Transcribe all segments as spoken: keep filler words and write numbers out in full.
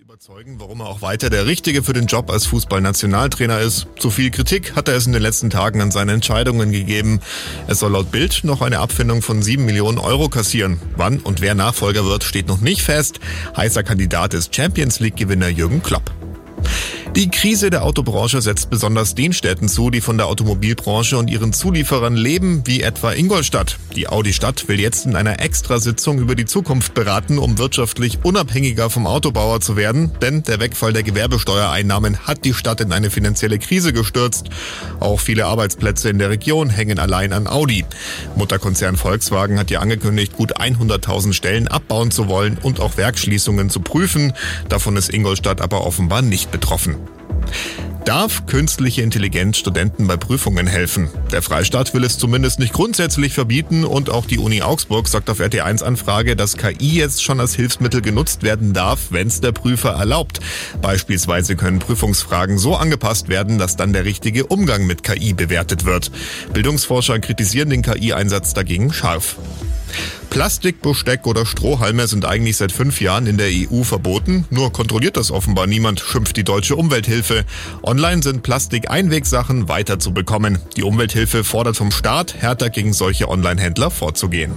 überzeugen, warum er auch weiter der Richtige für den Job als Fußballnationaltrainer ist. Zu viel Kritik hat er es in den letzten Tagen an seine Entscheidungen gegeben. Er soll laut Bild noch eine Abfindung von sieben Millionen Euro kassieren. Wann und wer Nachfolger wird, steht noch nicht fest. Heißer Kandidat ist Champions-League-Gewinner Jürgen Klopp. Die Krise der Autobranche setzt besonders den Städten zu, die von der Automobilbranche und ihren Zulieferern leben, wie etwa Ingolstadt. Die Audi-Stadt will jetzt in einer Extrasitzung über die Zukunft beraten, um wirtschaftlich unabhängiger vom Autobauer zu werden, denn der Wegfall der Gewerbesteuereinnahmen hat die Stadt in eine finanzielle Krise gestürzt. Auch viele Arbeitsplätze in der Region hängen allein an Audi. Mutterkonzern Volkswagen hat ja angekündigt, gut hunderttausend Stellen abbauen zu wollen und auch Werksschließungen zu prüfen. Davon ist Ingolstadt aber offenbar nicht betroffen. Darf künstliche Intelligenz Studenten bei Prüfungen helfen? Der Freistaat will es zumindest nicht grundsätzlich verbieten und auch die Uni Augsburg sagt auf R T eins Anfrage, dass K I jetzt schon als Hilfsmittel genutzt werden darf, wenn es der Prüfer erlaubt. Beispielsweise können Prüfungsfragen so angepasst werden, dass dann der richtige Umgang mit K I bewertet wird. Bildungsforscher kritisieren den K I-Einsatz dagegen scharf. Plastik, Besteck oder Strohhalme sind eigentlich seit fünf Jahren in der E U verboten, nur kontrolliert das offenbar niemand, schimpft die Deutsche Umwelthilfe. Online sind Plastik-Einwegsachen weiter zu bekommen. Die Umwelthilfe fordert vom Staat, härter gegen solche Online-Händler vorzugehen.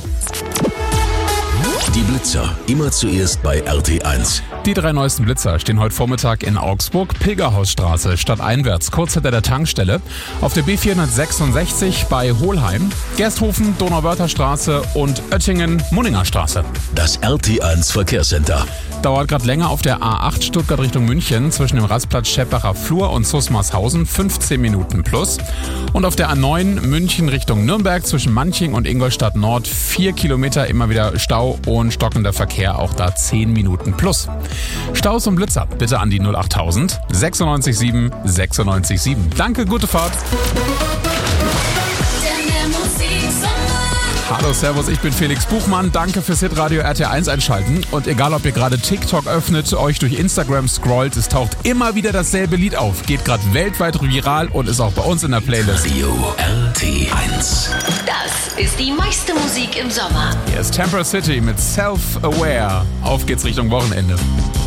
Die Blitzer, immer zuerst bei R T eins. Die drei neuesten Blitzer stehen heute Vormittag in Augsburg, Pilgerhausstraße, stadteinwärts, kurz hinter der Tankstelle, auf der B vierhundertsechsundsechzig bei Hohlheim, Gersthofen, Donauwörtherstraße und Oettingen, Munningerstraße. Das R T eins Verkehrscenter. Dauert gerade länger auf der A acht Stuttgart Richtung München zwischen dem Rastplatz Scheppacher Flur und Susmarshausen, fünfzehn Minuten plus. Und auf der A neun München Richtung Nürnberg zwischen Manching und Ingolstadt Nord, vier Kilometer, immer wieder Stau und stockender Verkehr, auch da zehn Minuten plus. Staus und Blitzer bitte an die null achttausend sechsundneunzig sieben sechsundneunzig sieben. Danke, gute Fahrt. Hallo, servus, ich bin Felix Buchmann. Danke fürs Hitradio R T eins einschalten. Und egal, ob ihr gerade TikTok öffnet, euch durch Instagram scrollt, es taucht immer wieder dasselbe Lied auf. Geht gerade weltweit viral und ist auch bei uns in der Playlist. Radio R T eins. Das ist die meiste Musik im Sommer. Hier ist Temper City mit Self-Aware. Auf geht's Richtung Wochenende.